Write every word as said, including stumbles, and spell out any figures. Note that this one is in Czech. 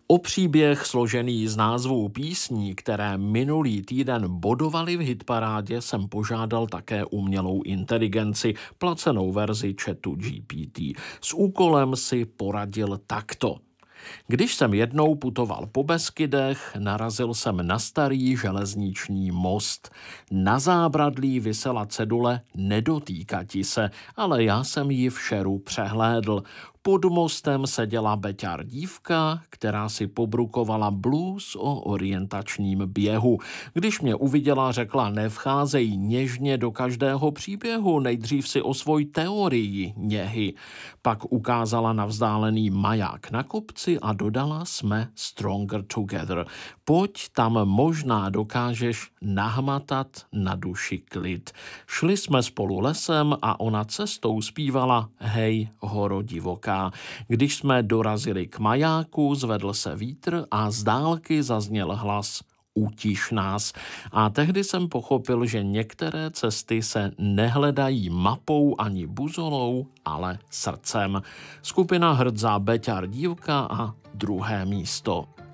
O příběh složený z názvů písní, které minulý týden bodovaly v hitparádě, jsem požádal také umělou inteligenci, placenou verzi chatu G P T. S úkolem si poradil takto. Když jsem jednou putoval po Beskydech, narazil jsem na starý železniční most. Na zábradlí visela cedule "Nedotýkati se", ale já jsem ji v šeru přehlédl. Pod mostem seděla beťar dívka, která si pobrukovala blues o orientačním běhu. Když mě uviděla, řekla: "Nevcházej něžně do každého příběhu, nejdřív si osvoj teorii něhy." Pak ukázala na vzdálený maják na kopci a dodala: "Jsme stronger together. Pojď, tam možná dokážeš nahmatat na duši klid." Šli jsme spolu lesem a ona cestou zpívala "Hej, horo divoká." Když jsme dorazili k majáku, zvedl se vítr a z dálky zazněl hlas: "Utiš nás." A tehdy jsem pochopil, že některé cesty se nehledají mapou ani buzolou, ale srdcem. Skupina Hrdzá beťar dívka a druhé místo.